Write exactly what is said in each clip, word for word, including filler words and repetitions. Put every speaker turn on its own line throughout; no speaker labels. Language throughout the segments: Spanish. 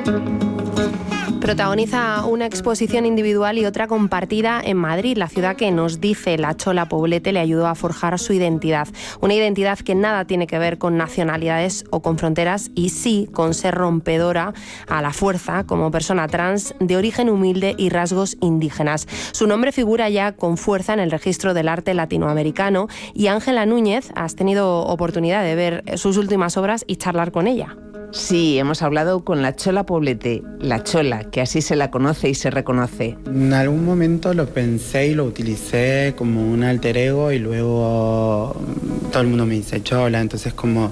Protagoniza una exposición individual y otra compartida en Madrid, la ciudad que, nos dice la Chola Poblete, le ayudó a forjar su identidad. Una identidad que nada tiene que ver con nacionalidades o con fronteras, y sí con ser rompedora a la fuerza como persona trans de origen humilde y rasgos indígenas. Su nombre figura ya con fuerza en el registro del arte latinoamericano, y Ángela Núñez, has tenido oportunidad de ver sus últimas obras y charlar con ella.
Sí, hemos hablado con la Chola Poblete, la Chola, que así se la conoce y se reconoce.
En algún momento lo pensé y lo utilicé como un alter ego, y luego todo el mundo me dice Chola, entonces como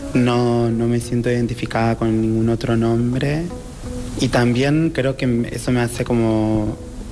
no, no me siento identificada con ningún otro nombre. Y también creo que eso me hace como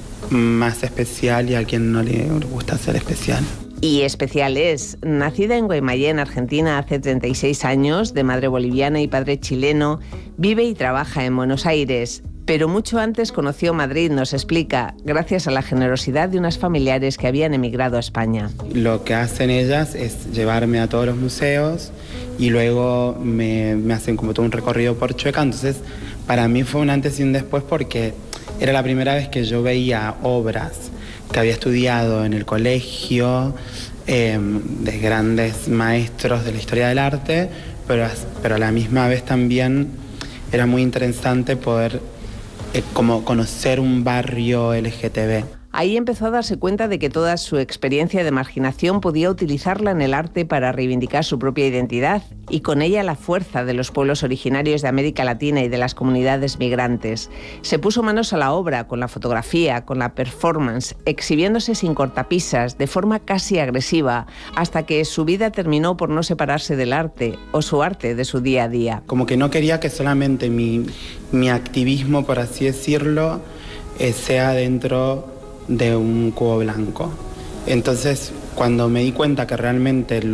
más especial, y a quien no le gusta ser especial.
Y especial es. Nacida en Guaymallén, Argentina, hace treinta y seis años, de madre boliviana y padre chileno, vive y trabaja en Buenos Aires. Pero mucho antes conoció Madrid, nos explica, gracias a la generosidad de unas familiares que habían emigrado a España.
Lo que hacen ellas es llevarme a todos los museos, y luego me, me hacen como todo un recorrido por Chueca. Entonces, para mí fue un antes y un después, porque era la primera vez que yo veía obras que había estudiado en el colegio, eh, de grandes maestros de la historia del arte, pero, pero a la misma vez también era muy interesante poder eh, como conocer un barrio L G T B.
Ahí empezó a darse cuenta de que toda su experiencia de marginación podía utilizarla en el arte para reivindicar su propia identidad, y con ella la fuerza de los pueblos originarios de América Latina y de las comunidades migrantes. Se puso manos a la obra, con la fotografía, con la performance, exhibiéndose sin cortapisas, de forma casi agresiva, hasta que su vida terminó por no separarse del arte, o su arte de su día a día.
Como que no quería que solamente mi, mi activismo, por así decirlo, eh, sea dentro de un cubo blanco. Entonces, cuando me di cuenta que realmente lo